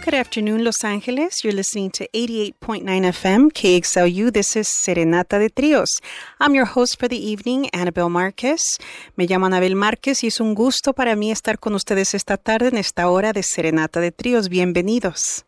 Good afternoon, Los Angeles. You're listening to 88.9 FM, KXLU. This is Serenata de Tríos. I'm your host for the evening, Annabel Marquez. Me llamo Anabel Márquez y es un gusto para mí estar con ustedes esta tarde en esta hora de Serenata de Tríos. Bienvenidos.